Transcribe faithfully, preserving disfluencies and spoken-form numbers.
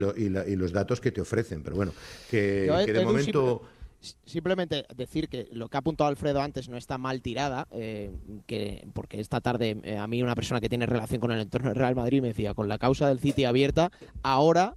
lo- y, la- y los datos que te ofrecen. Pero bueno, Yo, que, que de Edu, simple- momento... simplemente decir que lo que ha apuntado Alfredo antes no está mal tirada, eh, que, porque esta tarde eh, a mí una persona que tiene relación con el entorno del Real Madrid me decía, con la causa del City abierta, ahora